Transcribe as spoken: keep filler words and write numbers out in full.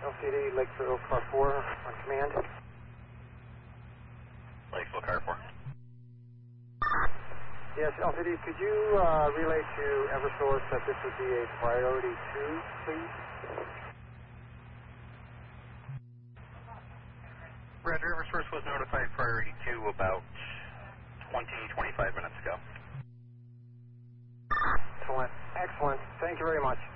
L C D, Lakeville Car four, on command. Lakeville Car four. Yes, L C D, could you uh, relay to Eversource that this would be a priority two, please? Roger, Eversource was notified priority two about twenty, twenty-five minutes ago. Excellent, excellent. Thank you very much.